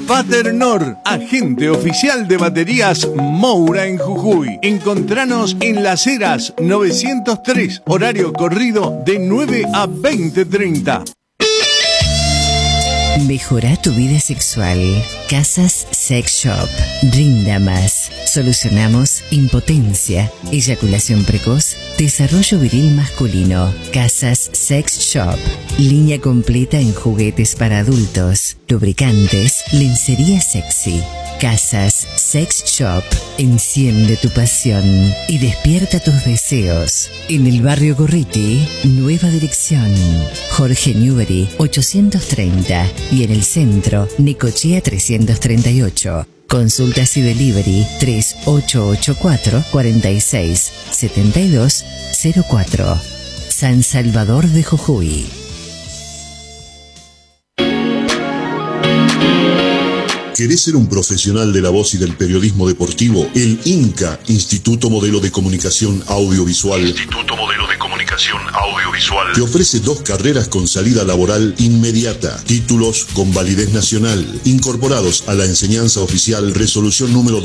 Paternor, agente oficial de baterías Moura en Jujuy. Encontranos en Las Heras 903, horario corrido de 9 a 20:30. Mejora tu vida sexual. Casas Sex Shop. Rinda más. Solucionamos impotencia, eyaculación precoz, desarrollo viril masculino. Casas Sex Shop. Línea completa en juguetes para adultos, lubricantes, lencería sexy. Casas Sex Shop. Enciende tu pasión y despierta tus deseos. En el barrio Gorriti, nueva dirección. Jorge Newbery 830 y en el centro, Necochea 338. Consultas y delivery 3884 46 72 04. San Salvador de Jujuy. ¿Querés ser un profesional de la voz y del periodismo deportivo? El INCA, Instituto Modelo de Comunicación Audiovisual, te ofrece 2 carreras con salida laboral inmediata, títulos con validez nacional, incorporados a la enseñanza oficial Resolución número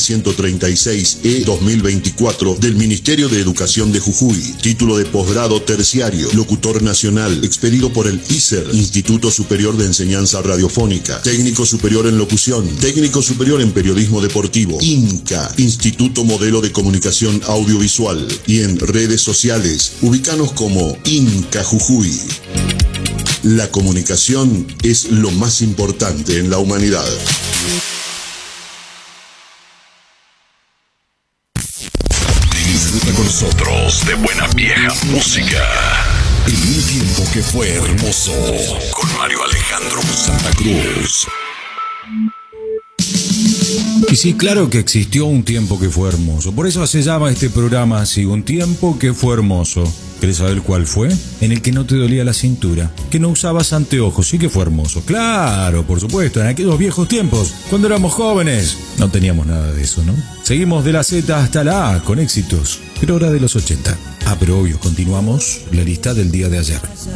2136/2024 del Ministerio de Educación de Jujuy, título de posgrado terciario, locutor nacional, expedido por el ISER, Instituto Superior de Enseñanza Radiofónica, técnico superior en locución, técnico superior en periodismo deportivo. INCA, Instituto Modelo de Comunicación Audiovisual, y en redes sociales, ubícanos como INCA Jujuy. La comunicación es lo más importante en la humanidad. Disfruta con nosotros de buena vieja música. En un tiempo que fue hermoso, con Mario Alejandro Santa Cruz. Y sí, claro que existió un tiempo que fue hermoso. Por eso se llama este programa así, un tiempo que fue hermoso. ¿Querés saber cuál fue? En el que no te dolía la cintura, que no usabas anteojos, sí que fue hermoso. Claro, por supuesto, en aquellos viejos tiempos, cuando éramos jóvenes, no teníamos nada de eso, ¿no? Seguimos de la Z hasta la A con éxitos, pero ahora de los 80. Ah, pero obvio, continuamos la lista del día de ayer.